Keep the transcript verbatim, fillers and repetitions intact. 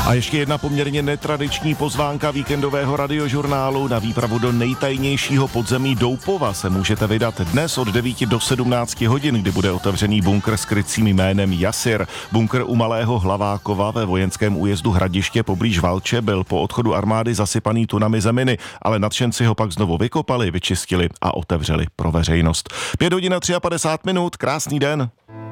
A ještě jedna poměrně netradiční pozvánka víkendového radiožurnálu. Na výpravu do nejtajnějšího podzemí Doupova se můžete vydat dnes od devíti do sedmnácti hodin, kdy bude otevřený bunkr s krycím jménem Jasir. Bunkr u Malého Hlavákova ve vojenském újezdu Hradiště poblíž Valče byl po odchodu armády zasypaný tunami zeminy, ale nadšenci ho pak znovu vykopali, vyčistili a otevřeli pro veřejnost. Pět hodin a padesát tři minut, krásný den.